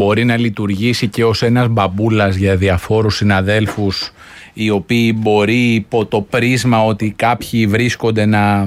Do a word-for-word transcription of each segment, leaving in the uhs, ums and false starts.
μπορεί να λειτουργήσει και ως ένας μπαμπούλας για διαφόρους συναδέλφους, οι οποίοι μπορεί υπό το πρίσμα ότι κάποιοι βρίσκονται να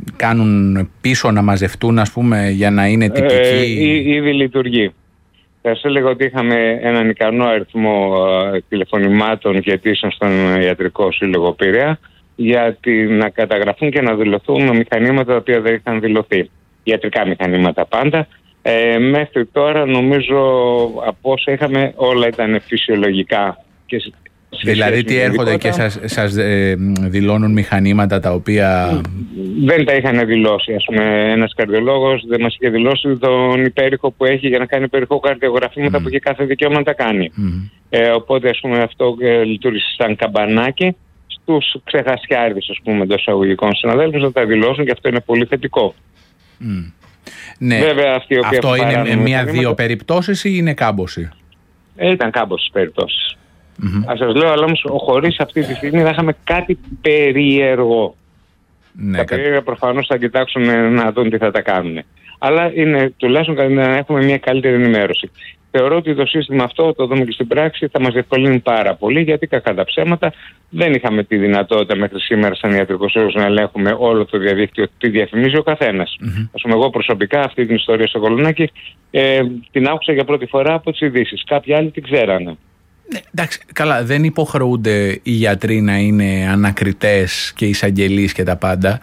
κάνουν πίσω, να μαζευτούν, ας πούμε, για να είναι τυπικοί. Ε, ήδη λειτουργεί. Θα σας έλεγα ότι είχαμε έναν ικανό αριθμό ε, τηλεφωνημάτων και αιτήσεων στον Ιατρικό Σύλλογο Πειραιά για να καταγραφούν και να δηλωθούν μηχανήματα τα οποία δεν είχαν δηλωθεί. Ιατρικά μηχανήματα πάντα. Ε, μέχρι τώρα νομίζω από όσα είχαμε όλα ήταν φυσιολογικά. Και δηλαδή τι έρχονται και σας, σας ε, δηλώνουν μηχανήματα τα οποία... Δεν τα είχαν δηλώσει. Ας πούμε, ένας καρδιολόγος δεν μας είχε δηλώσει τον υπέρηχο που έχει για να κάνει υπέρηχο καρδιογραφήματα mm. που έχει κάθε δικαίωμα να τα κάνει. Mm. Ε, οπότε ας πούμε αυτό ε, λειτουργήσε σαν καμπανάκι στους ξεχασιάριδες, ας πούμε, εντός εισαγωγικών συναδέλφους να τα δηλώσουν, και αυτό είναι πολύ θετικό. Mm. Ναι. Βέβαια, αυτοί αυτό είναι μία-δύο περιπτώσεις ή είναι κάμποση? Ε, ήταν κάμποσες περιπτώσεις. Mm-hmm. Ας σας λέω, αλλά όμως χωρίς αυτή τη στιγμή θα είχαμε κάτι περίεργο. Ναι, τα κα... περίεργα προφανώς θα κοιτάξουν να δουν τι θα τα κάνουν. Αλλά είναι τουλάχιστον να έχουμε μια καλύτερη ενημέρωση. Θεωρώ ότι το σύστημα αυτό, το δούμε και στην πράξη, θα μας διευκολύνει πάρα πολύ, γιατί κακά τα ψέματα δεν είχαμε τη δυνατότητα μέχρι σήμερα σαν ιατρικός σύλλογος να ελέγχουμε όλο το διαδίκτυο τι διαφημίζει ο καθένας. Mm-hmm. Ας πούμε, εγώ προσωπικά αυτή την ιστορία στο Κολονάκι ε, την άκουσα για πρώτη φορά από τις ειδήσεις. Κάποιοι άλλοι την ξέρανε. Ναι, εντάξει, καλά, δεν υποχρεούνται οι γιατροί να είναι ανακριτές και εισαγγελείς και τα πάντα.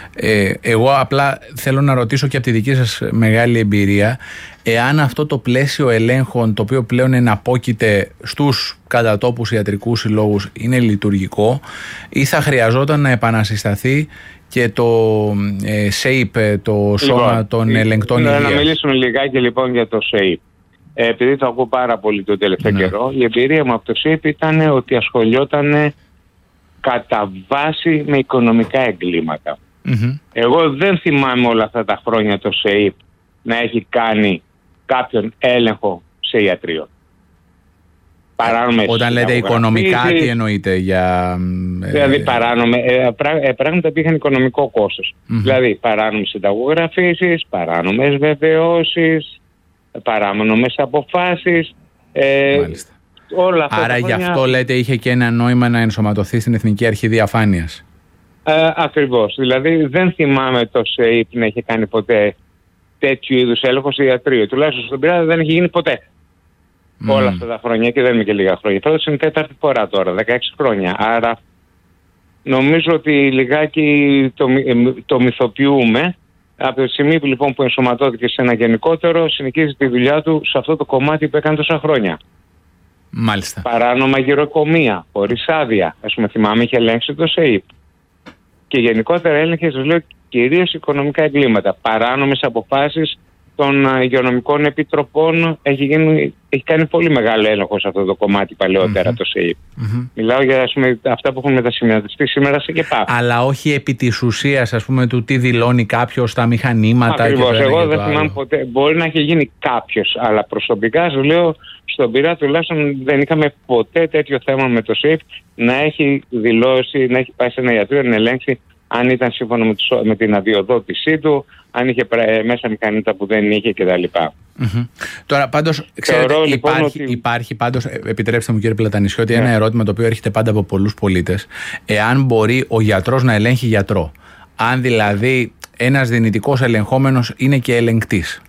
Ε, εγώ απλά θέλω να ρωτήσω και από τη δική σας μεγάλη εμπειρία, εάν αυτό το πλαίσιο ελέγχων, το οποίο πλέον εναπόκειται στους κατατόπους ιατρικούς συλλόγους, είναι λειτουργικό, ή θα χρειαζόταν να επανασυσταθεί και το ε, ΣΕΙΠ, το Σώμα λοιπόν, των Ελεγκτών Υγείας. Να μιλήσουμε λιγάκι λοιπόν για το ΣΕΙΠ. Ε, επειδή το ακούω πάρα πολύ το τελευταίο ναι. καιρό, η εμπειρία μου από το ΣΕΙΠ ήταν ότι ασχολιόταν κατά βάση με οικονομικά εγκλήματα. Mm-hmm. Εγώ δεν θυμάμαι όλα αυτά τα χρόνια το ΣΕΙΠ να έχει κάνει κάποιον έλεγχο σε ιατρείο. Παράνομες Όταν λέτε οικονομικά, τι εννοείτε? Για... Δηλαδή παράνομε, ε, πρά, πράγματα που είχαν οικονομικό κόστος. Mm-hmm. Δηλαδή παράνομες συνταγογραφήσεις, παράνομες βεβαιώσεις, παράνομες αποφάσεις. Ε, όλα αυτά. Άρα τα γι' αυτό λέτε είχε και ένα νόημα να ενσωματωθεί στην Εθνική Αρχή Διαφάνειας. Ε, ακριβώς. Δηλαδή δεν θυμάμαι το ΣΕΙΠ να είχε κάνει ποτέ τέτοιου είδους έλεγχο σε ιατρείο. Τουλάχιστον στον Πειραιά δεν έχει γίνει ποτέ. Mm. Όλα αυτά τα χρόνια, και δεν είναι και λίγα χρόνια. Πρώτα είναι τέταρτη φορά τώρα, δεκαέξι χρόνια. Άρα νομίζω ότι λιγάκι το, το μυθοποιούμε. Από τη στιγμή που, λοιπόν, που ενσωματώθηκε σε ένα γενικότερο, συνεχίζει τη δουλειά του σε αυτό το κομμάτι που έκανε τόσα χρόνια. Μάλιστα. Παράνομα γυροκομεία, χωρίς άδεια. Ας πούμε, θυμάμαι, είχε ελέγξει το ΣΕΙΠ. Και γενικότερα έλεγχε, σας λέω, κυρίως οικονομικά εγκλήματα. Παράνομες αποφάσεις των υγειονομικών επιτροπών. Έχει, γίνει, έχει κάνει πολύ μεγάλο έλεγχο σε αυτό το κομμάτι παλαιότερα mm-hmm. το ΣΕΙΠ. Mm-hmm. Μιλάω για, ας πούμε, αυτά που έχουν μετασημειωτιστεί σήμερα σε ΚΕΠΑ. Αλλά όχι επί της ουσίας, ας πούμε, του τι δηλώνει κάποιος στα μηχανήματα. Ακριβώς. Εγώ δεν θυμάμαι ποτέ. Μπορεί να έχει γίνει κάποιος, αλλά προσωπικά σου λέω, στον Πειραιά τουλάχιστον δεν είχαμε ποτέ τέτοιο θέμα με το ΣΕΙΠ να έχει δηλώσει, να έχει πάει σε ένα ιατρείο να ελέγξει αν ήταν σύμφωνο με, το, με την αδειοδότησή του, αν είχε μέσα μηχανήματα που δεν είχε κτλ. Mm-hmm. Τώρα πάντως, ξέρετε, Θεωρώ, υπάρχει, λοιπόν, ότι... υπάρχει πάντως, επιτρέψτε μου κύριε Πλατανισιώτη, ναι. ένα ερώτημα το οποίο έρχεται πάντα από πολλούς πολίτες. Εάν μπορεί ο γιατρός να ελέγχει γιατρό, αν δηλαδή ένας δυνητικός ελεγχόμενος είναι και ελεγκτής.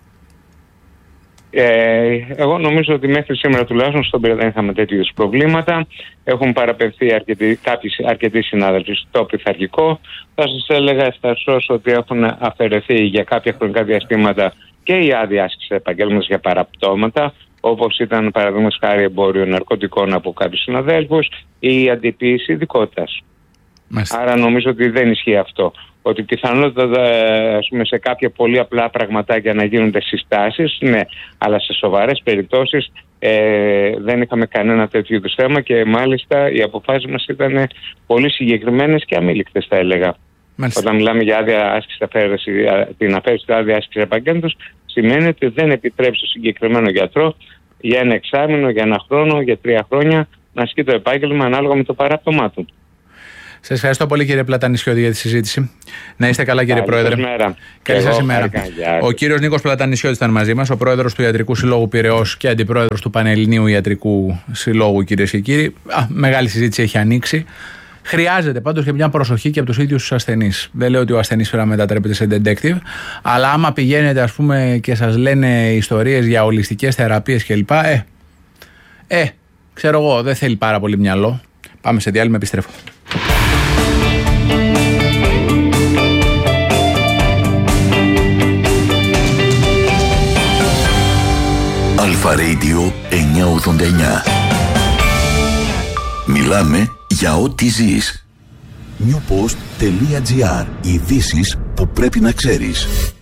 Ε, εγώ νομίζω ότι μέχρι σήμερα τουλάχιστον στον Πειραιά δεν είχαμε τέτοιου προβλήματα. Έχουν παραπευθεί αρκετοί, κάποιοι αρκετοί συνάδελφοι στο πειθαρχικό. Θα σας έλεγα ευθαρσώς ότι έχουν αφαιρεθεί για κάποια χρονικά διαστήματα και η άδεια άσκηση επαγγέλματος για παραπτώματα, όπως ήταν παραδείγματος χάρη εμπόριο ναρκωτικών από κάποιους συναδέλφους ή η αντιποίηση ειδικότητας. Άρα νομίζω ότι δεν ισχύει αυτό. Ότι πιθανότατα, ας πούμε, σε κάποια πολύ απλά πραγματάκια να γίνονται συστάσεις, ναι, αλλά σε σοβαρές περιπτώσεις ε, δεν είχαμε κανένα τέτοιο είδους θέμα και μάλιστα οι αποφάσεις μας ήταν πολύ συγκεκριμένες και αμήλικτες, θα έλεγα. Μάλιστα. Όταν μιλάμε για άδεια άσκηση, αφαίρεση, την αφαίρεση του άδεια άσκηση επαγγέλματος, σημαίνει ότι δεν επιτρέπει στο συγκεκριμένο γιατρό για ένα εξάμηνο, για ένα χρόνο, για τρία χρόνια να ασκεί το επάγγελμα ανάλογα με το παράπτωμά του. Σας ευχαριστώ πολύ, κύριε Πλατανισιώτη, για τη συζήτηση. Να είστε καλά, κύριε Καλή Πρόεδρε. Μέρα. Καλή σας ημέρα. Χάρηκα, ο κύριος Νίκος Πλατανισιώτης ήταν μαζί μας, ο πρόεδρος του Ιατρικού Συλλόγου Πειραιώς και αντιπρόεδρος του Πανελληνίου Ιατρικού Συλλόγου, κυρίες και κύριοι. Α, μεγάλη συζήτηση έχει ανοίξει. Χρειάζεται πάντως και μια προσοχή και από τους ίδιους τους ασθενείς. Δεν λέω ότι ο ασθενής πρέπει να μετατρέπεται σε detective, αλλά άμα πηγαίνετε, ας πούμε, και σας λένε ιστορίες για ολιστικές θεραπείες κλπ. Ε, ε, ξέρω εγώ, δεν θέλει πάρα πολύ μυαλό. Πάμε σε διάλειμμα, επιστρέφω. Αλφα Radio εννιακόσια ογδόντα εννιά. Μιλάμε για ό,τι ζεις. newpost.gr. Ειδήσεις που πρέπει να ξέρεις.